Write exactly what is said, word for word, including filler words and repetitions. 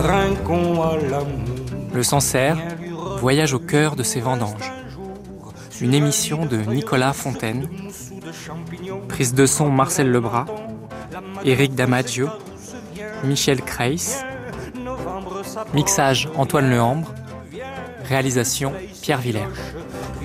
Le Sancerre, voyage au cœur de ces vendanges. Une émission de Nicolas Fontaine. Prise de son Marcel Lebras, Éric Damasio, Michel Kreis. Mixage Antoine Lehambre. Réalisation Pierre Villers.